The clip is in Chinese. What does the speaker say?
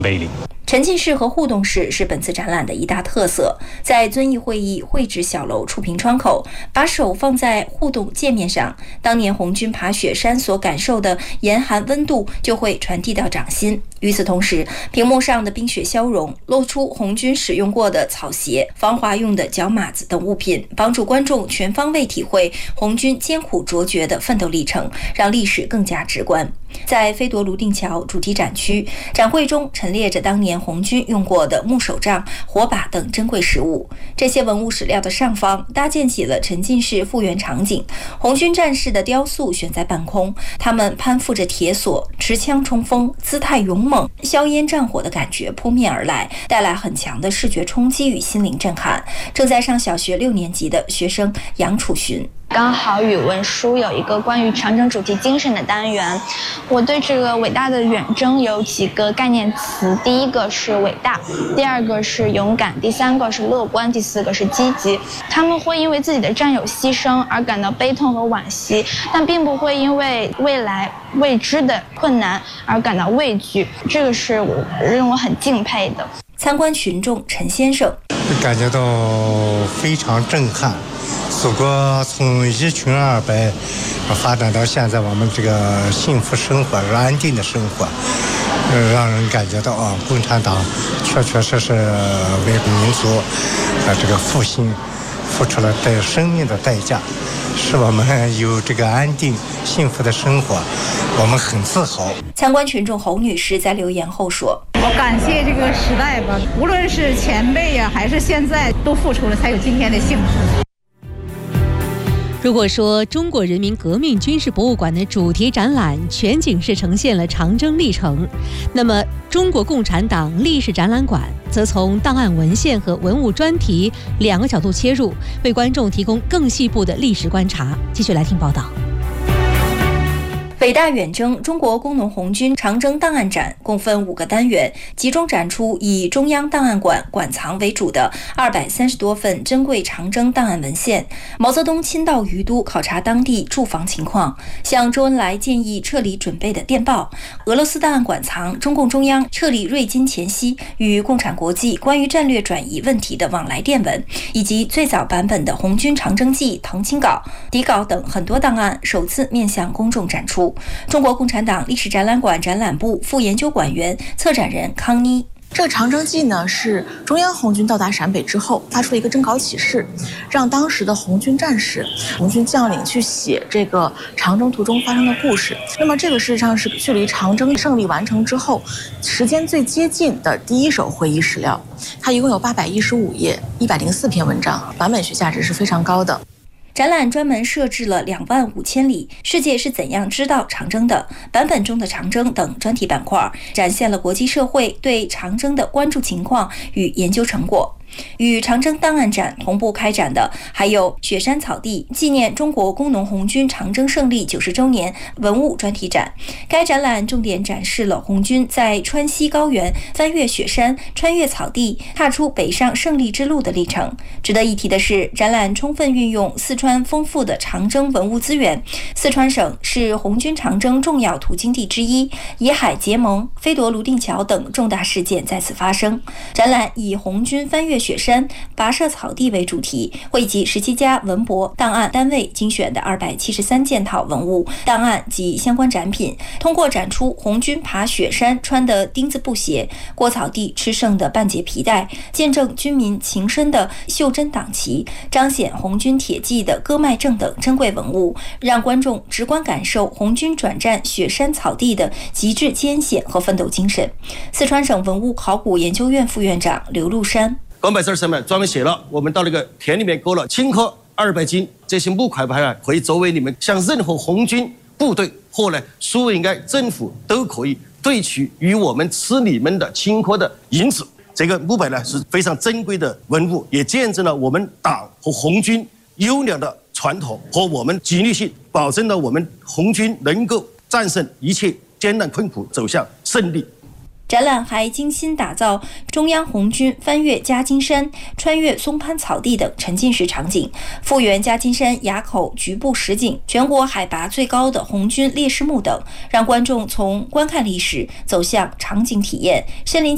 威力。 沉浸式和互动式是本次展览的一大特色。在遵义会议绘制小楼触屏窗口，把手放在互动界面上，当年红军爬雪山所感受的严寒温度就会传递到掌心。与此同时，屏幕上的冰雪消融，露出红军使用过的草鞋、防滑用的脚码子等物品，帮助观众全方位体会红军艰苦卓绝的奋斗历程，让历史更加直观。在飞夺泸定桥主题展区，展会中陈列着当年红军用过的木手杖、火把等珍贵实物。这些文物史料的上方搭建起了沉浸式复原场景，红军战士的雕塑悬在半空，他们攀附着铁索，持枪冲锋，姿态勇猛，硝烟战火的感觉扑面而来，带来很强的视觉冲击与心灵震撼。正在上小学6年级的学生杨楚寻， 刚好语文书有一个关于长征主题精神的单元，我对这个伟大的远征有几个概念词，第一个是伟大，第二个是勇敢，第三个是乐观，第四个是积极。他们会因为自己的战友牺牲而感到悲痛和惋惜，但并不会因为未来未知的困难而感到畏惧，这个是我让我很敬佩的。 参观群众陈先生感觉到非常震撼，祖国从一穷二白发展到现在我们这个幸福生活、安定的生活，让人感觉到共产党确确实实为民族这个复兴付出了生命的代价，使我们有这个安定幸福的生活，我们很自豪。 参观群众侯女士在留言后说， 我感谢这个时代吧，无论是前辈呀，还是现在，都付出了才有今天的幸福。 如果说中国人民革命军事博物馆的主题展览全景式呈现了长征历程，那么中国共产党历史展览馆则从档案文献和文物专题两个角度切入，为观众提供更细部的历史观察。继续来听报道。 伟大远征中国工农红军长征档案展共分5个单元，集中展出以中央档案馆馆藏为主的230多份珍贵长征档案文献。毛泽东亲到于都考察当地驻防情况，向周恩来建议撤离准备的电报，俄罗斯档案馆藏中共中央撤离瑞金前夕与共产国际关于战略转移问题的往来电文，以及最早版本的红军长征记誊清稿、底稿等很多档案首次面向公众展出。中国共产党历史展览馆展览部副研究馆员、策展人康妮。 这个长征记呢，是中央红军到达陕北之后发出了一个征稿启事，让当时的红军战士、红军将领去写这个长征途中发生的故事。那么这个事实上是距离长征胜利完成之后时间最接近的第一手会议史料，它一共有815页，104篇文章，版本学价值是非常高的。 展览专门设置了25000里世界是怎样知道长征的、版本中的长征等专题板块，展现了国际社会对长征的关注情况与研究成果。与长征档案展同步开展的还有雪山草地纪念中国工农红军长征胜利90周年文物专题展。该展览重点展示了红军在川西高原翻越雪山、穿越草地、踏出北上胜利之路的历程。值得一提的是，展览充分运用四川丰富的长征文物资源。四川省是红军长征重要途经地之一，野海结盟、飞夺泸定桥等重大事件在此发生。展览以红军翻越雪山、跋涉草地为主题，汇集17家文博档案单位精选的273件套文物、档案及相关展品，通过展出红军爬雪山穿的钉子布鞋、过草地吃剩的半截皮带，见证军民情深的袖珍党旗，彰显红军铁骑的戈麦正等珍贵文物，让观众直观感受红军转战雪山草地的极致艰险和奋斗精神。四川省文物考古研究院副院长刘禄山。 广百字上面专门写了，我们到那个田里面勾了青稞200斤，这些木块牌可以作为你们向任何红军部队或呢苏维埃政府都可以兑取与我们吃你们的青稞的银子。这个木牌呢是非常珍贵的文物，也见证了我们党和红军优良的传统和我们纪律性，保证了我们红军能够战胜一切艰难困苦，走向胜利。 展览还精心打造中央红军翻越夹金山、穿越松潘草地等沉浸式场景，复原夹金山垭口局部实景、全国海拔最高的红军烈士墓等，让观众从观看历史走向场景体验，身临